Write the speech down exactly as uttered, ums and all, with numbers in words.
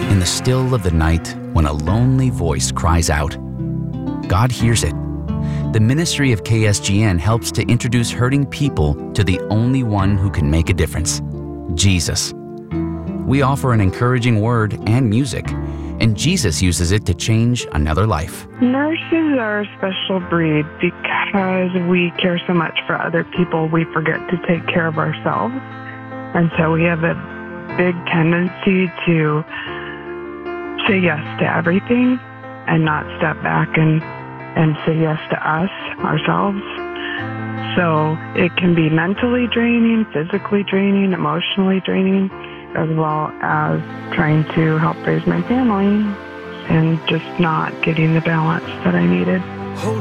In the still of the night, when a lonely voice cries out, God hears it. The ministry of K S G N helps to introduce hurting people to the only one who can make a difference, Jesus. We offer an encouraging word and music, and Jesus uses it to change another life. Nurses are a special breed because we care so much for other people, we forget to take care of ourselves. And so we have a big tendency to say yes to everything and not step back and, and say yes to us, ourselves. So it can be mentally draining, physically draining, emotionally draining, as well as trying to help raise my family and just not getting the balance that I needed.